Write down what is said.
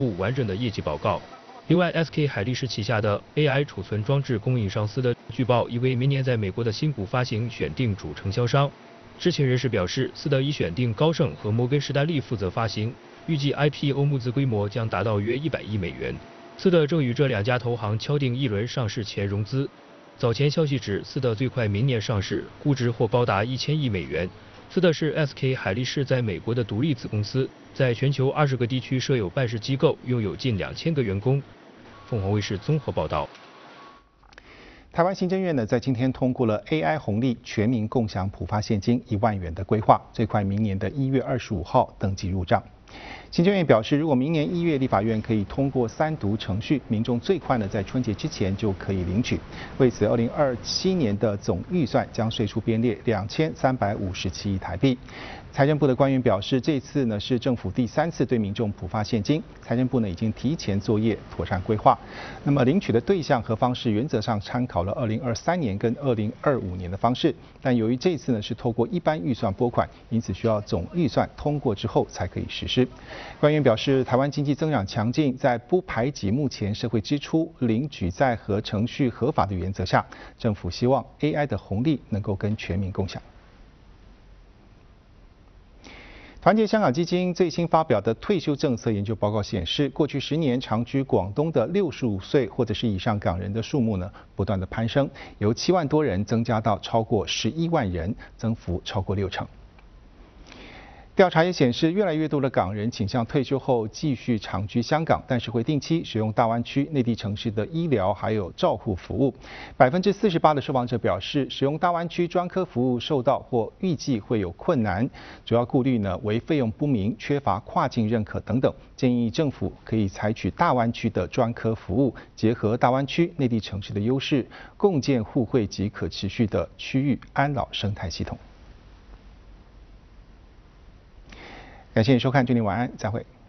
完整的业绩报告。另外 ，SK 海力士旗下的 AI 储存装置供应商斯德据报已为明年在美国的新股发行选定主承销商。知情人士表示，斯德已选定高盛和摩根士丹利负责发行，预计 IPO 募资规模将达到约100亿美元。斯德正与这2家投行敲定一轮上市前融资。早前消息指，斯德最快明年上市，估值或高达1000亿美元。斯德是 SK 海力士在美国的独立子公司，在全球20个地区设有办事机构，拥有近2000个员工。凤凰卫视综合报道。 台湾行政院呢，在今天通过了 AI 红利全民共享普发现金1万元的规划，最快明年的1月25号登记入账。行政院表示，如果明年1月立法院可以通过3读程序，民众最快呢在春节之前就可以领取。为此，2027年的总预算将税出编列2357亿台币。财政部的官员表示，这次呢是政府第3次对民众普发现金，财政部呢已经提前作业，妥善规划。那么领取的对象和方式原则上参考了2023年跟2025年的方式，但由于这次呢是透过一般预算拨款，因此需要总预算通过之后才可以实施。官员表示，台湾经济增长强劲，在不排挤目前社会支出、领取在核程序合法的原则下，政府希望 AI 的红利能够跟全民共享。团结香港基金最新发表的退休政策研究报告显示，过去10年长居广东的65岁或者是以上港人的数目呢，不断的攀升，由7万多人增加到超过11万人，增幅超过60%。调查也显示，越来越多的港人倾向退休后继续长居香港，但是会定期使用大湾区内地城市的医疗还有照护服务。48%的受访者表示，使用大湾区专科服务受到或预计会有困难，主要顾虑呢为费用不明、缺乏跨境认可等等。建议政府可以采取大湾区的专科服务，结合大湾区内地城市的优势，共建互惠及可持续的区域安老生态系统。感谢你收看，祝您晚安，再会。